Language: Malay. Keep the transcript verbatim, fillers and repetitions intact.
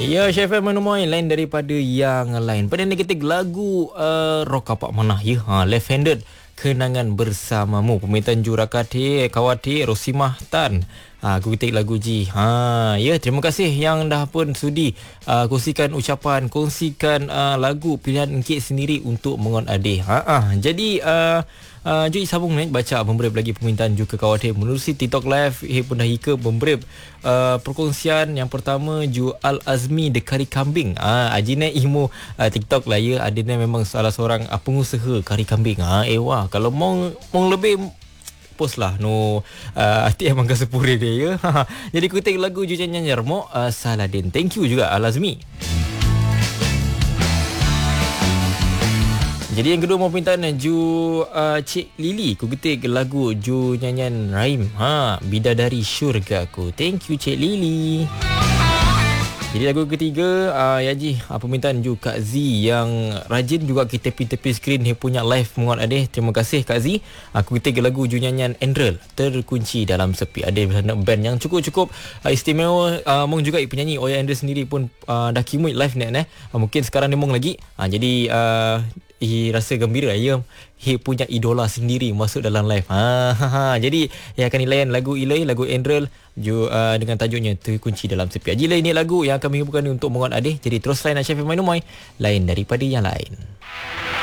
Ya, Chef menemui lain daripada yang lain. Pada negatif lagu uh, rock apa mana ya? Ha, Left-handed kenangan bersamamu. Pemerintahan Jurakati, Kawati, Rosimah Tan. Ha, aku ketik lagu Ji. Ha, ya, terima kasih yang dah pun sudi uh, kongsikan ucapan, kongsikan uh, lagu pilihan Encik sendiri untuk Mengon Ade. Ha, ha. Jadi uh, Uh, jom sambung ni baca pemberib lagi permintaan juga khawatir menerusi TikTok live he pun dah hika pemberib uh, perkongsian yang pertama Ju Al Azmi de kari kambing. Ah uh, ajine imo uh, TikTok lah ya, adina memang salah seorang uh, pengusaha kari kambing. Ah uh, eh wah kalau mau mau lebih post lah no uh, hati emang ke sepure dia ya. Jadi kutip lagu Ju Nyanyi Mo uh, Saladin. Thank you juga Al Azmi. Jadi yang kedua mau permintaan Ju uh, Cik Lily. Ku ketik lagu Ju nyanyian Raim. Ha, Bidadari Syurgaku. Thank you Cik Lily. Jadi lagu ketiga uh, Yaji uh, permintaan Ju Kak Z yang rajin juga kita tepi-tepi skrin dia punya live Menguat Adeh. Terima kasih Kak Z. Aku ketik lagu Ju nyanyian Andrel Terkunci Dalam Sepi. Ada band yang cukup-cukup uh, istimewa. Uh, mong juga penyanyi Oya Andrel sendiri pun uh, dah kimui live ni eh. Uh, mungkin sekarang dia mong lagi. Uh, jadi uh, He rasa gembira ya, he punya idola sendiri masuk dalam live. Ha, ha, ha. Jadi yang akan dilayan lagu Ilai, lagu Andrel ju, uh, dengan tajuknya Terkunci Dalam Sepi. Jadi ini lagu yang kami hubungkan untuk Menguat Adeh. Jadi terus lain Chef Mainu Moy lain daripada yang lain.